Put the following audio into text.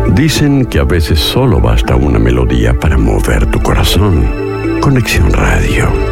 Dicen que a veces solo basta una melodía para mover tu corazón. Conexión Radio.